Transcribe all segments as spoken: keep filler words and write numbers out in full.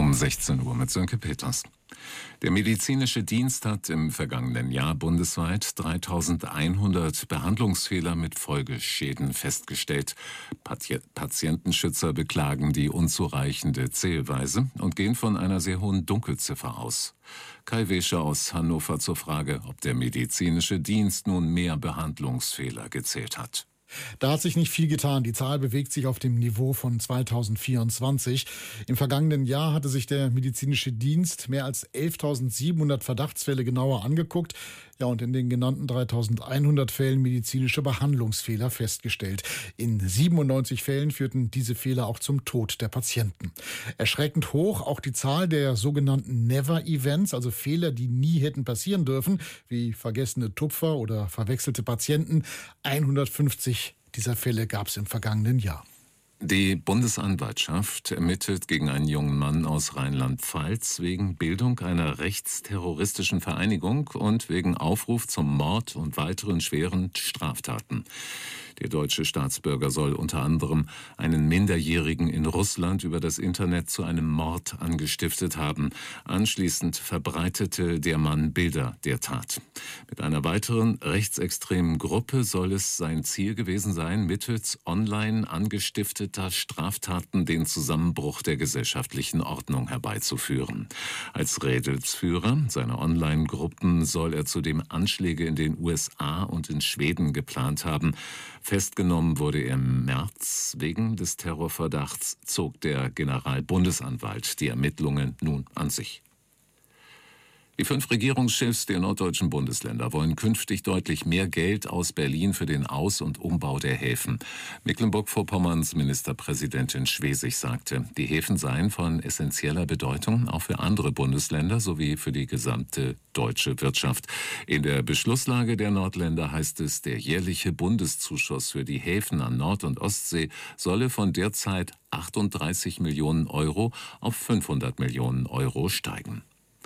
um sechzehn Uhr mit Sönke Peters. Der medizinische Dienst hat im vergangenen Jahr bundesweit dreitausendeinhundert Behandlungsfehler mit Folgeschäden festgestellt. Pati- Patientenschützer beklagen die unzureichende Zählweise und gehen von einer sehr hohen Dunkelziffer aus. Kai Wescher aus Hannover zur Frage, ob der medizinische Dienst nun mehr Behandlungsfehler gezählt hat. Da hat sich nicht viel getan. Die Zahl bewegt sich auf dem Niveau von zweitausendvierundzwanzig. Im vergangenen Jahr hatte sich der medizinische Dienst mehr als elftausendsiebenhundert Verdachtsfälle genauer angeguckt. Ja, und in den genannten dreitausendeinhundert Fällen medizinische Behandlungsfehler festgestellt. In siebenundneunzig Fällen führten diese Fehler auch zum Tod der Patienten. Erschreckend hoch auch die Zahl der sogenannten Never-Events, also Fehler, die nie hätten passieren dürfen, wie vergessene Tupfer oder verwechselte Patienten. hundertfünfzig dieser Fälle gab es im vergangenen Jahr. Die Bundesanwaltschaft ermittelt gegen einen jungen Mann aus Rheinland-Pfalz wegen Bildung einer rechtsterroristischen Vereinigung und wegen Aufruf zum Mord und weiteren schweren Straftaten. Der deutsche Staatsbürger soll unter anderem einen Minderjährigen in Russland über das Internet zu einem Mord angestiftet haben. Anschließend verbreitete der Mann Bilder der Tat. Mit einer weiteren rechtsextremen Gruppe soll es sein Ziel gewesen sein, mittels online angestifteter Straftaten den Zusammenbruch der gesellschaftlichen Ordnung herbeizuführen. Als Rädelsführer seiner Online-Gruppen soll er zudem Anschläge in den U S A und in Schweden geplant haben. Festgenommen wurde er im März. Wegen des Terrorverdachts zog der Generalbundesanwalt die Ermittlungen nun an sich. Die fünf Regierungschefs der norddeutschen Bundesländer wollen künftig deutlich mehr Geld aus Berlin für den Aus- und Umbau der Häfen. Mecklenburg-Vorpommerns Ministerpräsidentin Schwesig sagte, die Häfen seien von essentieller Bedeutung auch für andere Bundesländer sowie für die gesamte deutsche Wirtschaft. In der Beschlusslage der Nordländer heißt es, der jährliche Bundeszuschuss für die Häfen an Nord- und Ostsee solle von derzeit achtunddreißig Millionen Euro auf fünfhundert Millionen Euro steigen.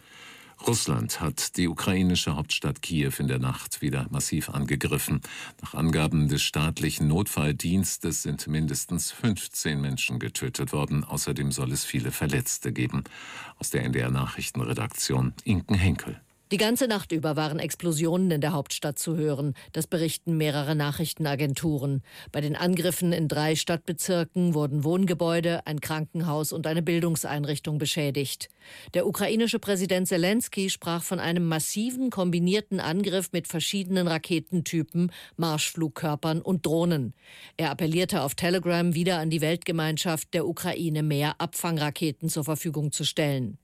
Russland hat die ukrainische Hauptstadt Kiew in der Nacht wieder massiv angegriffen. Nach Angaben des staatlichen Notfalldienstes sind mindestens fünfzehn Menschen getötet worden. Außerdem soll es viele Verletzte geben. Aus der N D R-Nachrichtenredaktion Inken Henkel. Die ganze Nacht über waren Explosionen in der Hauptstadt zu hören. Das berichten mehrere Nachrichtenagenturen. Bei den Angriffen in drei Stadtbezirken wurden Wohngebäude, ein Krankenhaus und eine Bildungseinrichtung beschädigt. Der ukrainische Präsident Selenskyj sprach von einem massiven kombinierten Angriff mit verschiedenen Raketentypen, Marschflugkörpern und Drohnen. Er appellierte auf Telegram wieder an die Weltgemeinschaft, der Ukraine mehr Abfangraketen zur Verfügung zu stellen.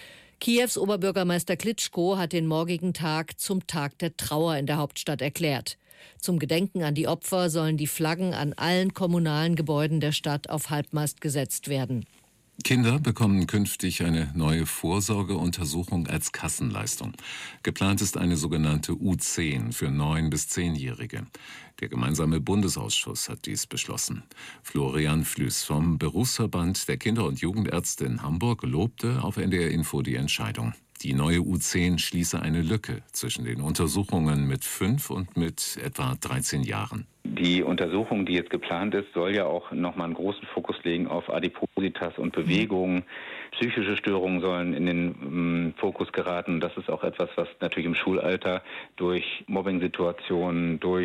Kiews Oberbürgermeister Klitschko hat den morgigen Tag zum Tag der Trauer in der Hauptstadt erklärt. Zum Gedenken an die Opfer sollen die Flaggen an allen kommunalen Gebäuden der Stadt auf Halbmast gesetzt werden. Kinder bekommen künftig eine neue Vorsorgeuntersuchung als Kassenleistung. Geplant ist eine sogenannte U zehn für neun- bis zehnjährige. Der gemeinsame Bundesausschuss hat dies beschlossen. Florian Flüß vom Berufsverband der Kinder- und Jugendärzte in Hamburg lobte auf N D R Info die Entscheidung. Die neue U zehn schließe eine Lücke zwischen den Untersuchungen mit fünf und mit etwa dreizehn Jahren. Die Untersuchung, die jetzt geplant ist, soll ja auch nochmal einen großen Fokus legen auf Adipositas und Bewegungen. Psychische Störungen sollen in den ähm, Fokus geraten. Das ist auch etwas, was natürlich im Schulalter durch Mobbing-Situationen, durch